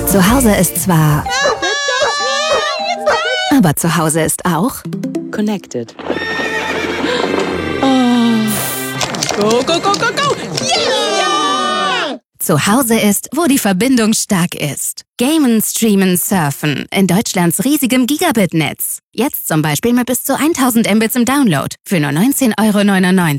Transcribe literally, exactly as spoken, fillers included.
Zu Hause ist zwar... Aber zu Hause ist auch... Connected. Go, go, go, go, go! Yeah! Zu Hause ist, wo die Verbindung stark ist. Gamen, streamen, surfen. In Deutschlands riesigem Gigabit-Netz. Jetzt zum Beispiel mit bis zu tausend Mbits im Download. Für nur neunzehn Euro neunundneunzig.